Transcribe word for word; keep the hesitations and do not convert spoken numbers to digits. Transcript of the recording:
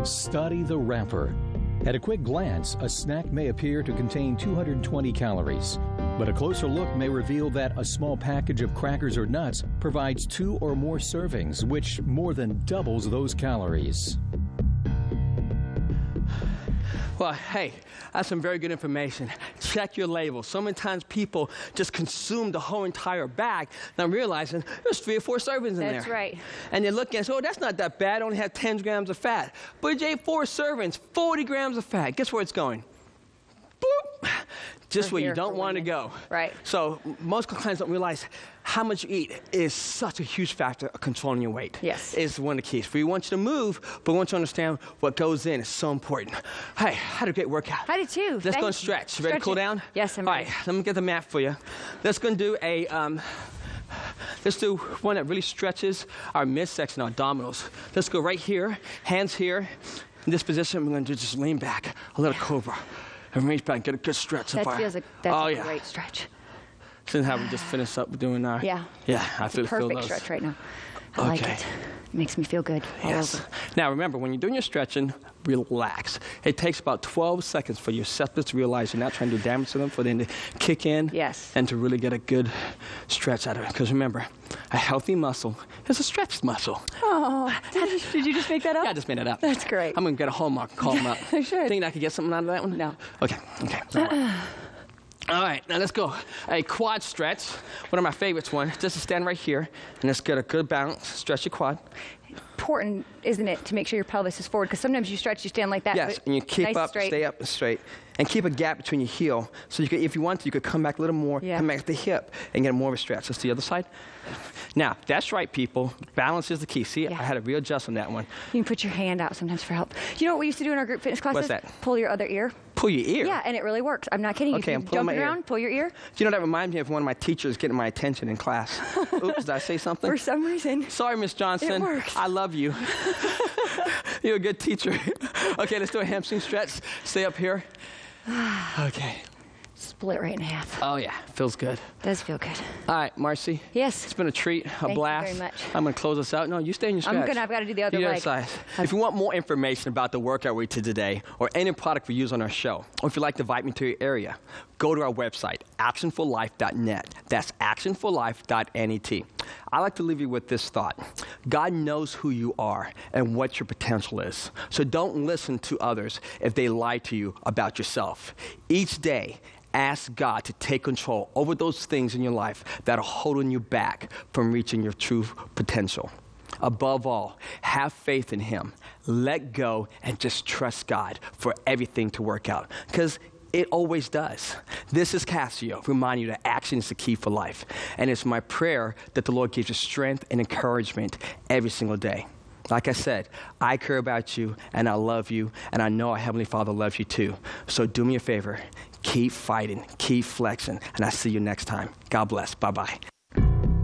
Study the wrapper. At a quick glance, a snack may appear to contain two hundred twenty calories, but a closer look may reveal that a small package of crackers or nuts provides two or more servings, which more than doubles those calories. Well, hey, that's some very good information. Check your label. So many times people just consume the whole entire bag, not realizing there's three or four servings in there. That's right. And you're looking and say, oh, that's not that bad. I only have ten grams of fat. But you ate four servings, forty grams of fat. Guess where it's going? Boop. Just where you don't want to go. Right. So most clients don't realize how much you eat is such a huge factor of controlling your weight. Yes. It's one of the keys. We want you to move, but we want you to understand what goes in is so important. Hey, I had a great workout. I did too. Let's Thank go and stretch. You ready to cool Stretch it. down? Yes, I'm All ready. right, let me get the mat for you. Let's go and do a, um, let's do one that really stretches our midsection, our abdominals. Let's go right here, hands here. In this position, we're going to do just lean back, a little cobra. And reach back and get a good stretch. That up feels like that's oh, a yeah. great stretch. Since how we just finished up doing our... Yeah. Yeah, I It's feel a perfect feel those. stretch right now. I like Okay. it. Makes me feel good all Yes. over. Now remember, when you're doing your stretching, relax. It takes about twelve seconds for your receptors to realize you're not trying to do damage to them, for them to kick in, Yes. and to really get a good stretch out of it. Because remember, a healthy muscle is a stretched muscle. Oh, did you, did you just make that up? Yeah, I just made it up. That's great. I'm going to get a hallmark and call them up. I should. Think I could get something out of that one? No. Okay, okay. All right. All right, now let's go. A quad stretch, one of my favorites one, just to stand right here, and let's get a good balance, stretch your quad. Important, isn't it, to make sure your pelvis is forward? Because sometimes you stretch, you stand like that. Yes, but and you keep nice up, straight. stay up and straight, and keep a gap between your heel. So you could, if you want to, you could come back a little more, Yeah. come back to the hip, and get more of a stretch. Let's do the other side. Now, that's right, people. Balance is the key. See, Yeah. I had to readjust on that one. You can put your hand out sometimes for help. You know what we used to do in our group fitness classes? What's that? Pull your other ear. Pull your ear. Yeah, and it really works. I'm not kidding. Okay, if I'm you pulling jump my ear. around, pull your ear. Do you know, that reminds me of one of my teachers getting my attention in class. Oops, did I say something? For some reason. Sorry, Miss Johnson. It works. I love you. You're a good teacher. Okay, let's do a hamstring stretch. Stay up here. Okay. Split right in half. Oh, yeah. Feels good. Does feel good. All right, Marcy. Yes. It's been a treat, a Thank you blast. very much. I'm going to close us out. No, you stay in your stretch. I'm gonna. I've got to do the other Do the leg. side. If you want more information about the workout we did today, or any product we use on our show, or if you'd like to invite me to your area, go to our website, action for life dot net. That's action for life dot net. I like to leave you with this thought. God knows who you are and what your potential is. So don't listen to others if they lie to you about yourself. Each day, ask God to take control over those things in your life that are holding you back from reaching your true potential. Above all, have faith in Him. Let go and just trust God for everything to work out, because it always does. This is Cassio, reminding you that action is the key for life. And it's my prayer that the Lord gives you strength and encouragement every single day. Like I said, I care about you, and I love you, and I know our Heavenly Father loves you too. So do me a favor. Keep fighting. Keep flexing. And I'll see you next time. God bless. Bye-bye.